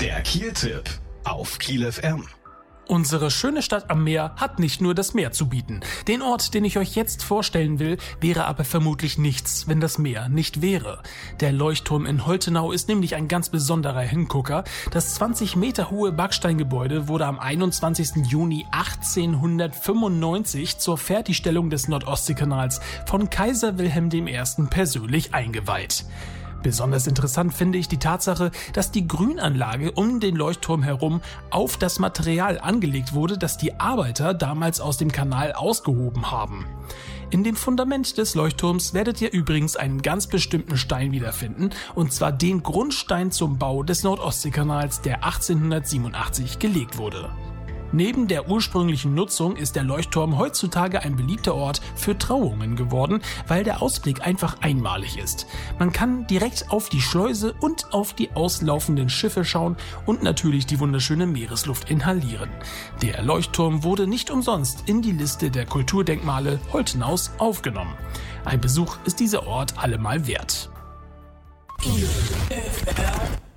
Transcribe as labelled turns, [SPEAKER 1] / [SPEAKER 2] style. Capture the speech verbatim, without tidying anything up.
[SPEAKER 1] Der Kiel-Tipp auf Kiel F M.
[SPEAKER 2] Unsere schöne Stadt am Meer hat nicht nur das Meer zu bieten. Den Ort, den ich euch jetzt vorstellen will, wäre aber vermutlich nichts, wenn das Meer nicht wäre. Der Leuchtturm in Holtenau ist nämlich ein ganz besonderer Hingucker. Das zwanzig Meter hohe Backsteingebäude wurde am einundzwanzigsten Juni achtzehnhundertfünfundneunzig zur Fertigstellung des Nord-Ostsee-Kanals von Kaiser Wilhelm der Erste persönlich eingeweiht. Besonders interessant finde ich die Tatsache, dass die Grünanlage um den Leuchtturm herum auf das Material angelegt wurde, das die Arbeiter damals aus dem Kanal ausgehoben haben. In dem Fundament des Leuchtturms werdet ihr übrigens einen ganz bestimmten Stein wiederfinden, und zwar den Grundstein zum Bau des Nord-Ostsee-Kanals, der achtzehnhundertsiebenundachtzig gelegt wurde. Neben der ursprünglichen Nutzung ist der Leuchtturm heutzutage ein beliebter Ort für Trauungen geworden, weil der Ausblick einfach einmalig ist. Man kann direkt auf die Schleuse und auf die auslaufenden Schiffe schauen und natürlich die wunderschöne Meeresluft inhalieren. Der Leuchtturm wurde nicht umsonst in die Liste der Kulturdenkmale Holtenaus aufgenommen. Ein Besuch ist dieser Ort allemal wert. Kiel F M